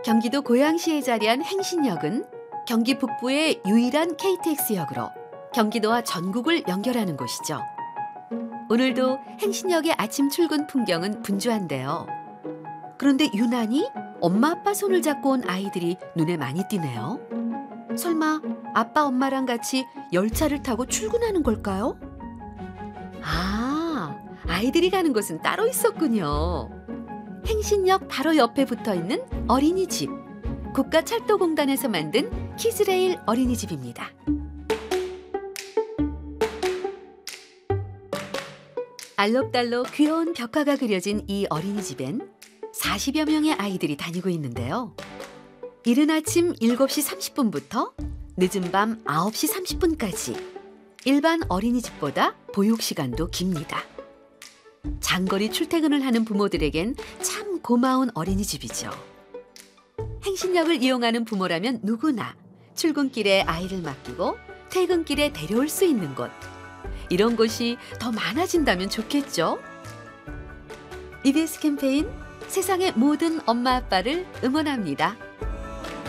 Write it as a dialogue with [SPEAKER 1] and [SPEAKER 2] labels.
[SPEAKER 1] 경기도 고양시에 자리한 행신역은 경기 북부의 유일한 KTX역으로 경기도와 전국을 연결하는 곳이죠. 오늘도 행신역의 아침 출근 풍경은 분주한데요. 그런데 유난히 엄마 아빠 손을 잡고 온 아이들이 눈에 많이 띄네요. 설마 아빠 엄마랑 같이 열차를 타고 출근하는 걸까요? 아, 아이들이 가는 곳은 따로 있었군요. 행신역 바로 옆에 붙어있는 어린이집. 국가철도공단에서 만든 키즈레일 어린이집입니다. 알록달록 귀여운 벽화가 그려진 이 어린이집엔 40여 명의 아이들이 다니고 있는데요. 이른 아침 7시 30분부터 늦은 밤 9시 30분까지 일반 어린이집보다 보육시간도 깁니다. 장거리 출퇴근을 하는 부모들에겐 참 고마운 어린이집이죠. 행신역을 이용하는 부모라면 누구나 출근길에 아이를 맡기고 퇴근길에 데려올 수 있는 곳. 이런 곳이 더 많아진다면 좋겠죠? EBS 캠페인 세상의 모든 엄마 아빠를 응원합니다.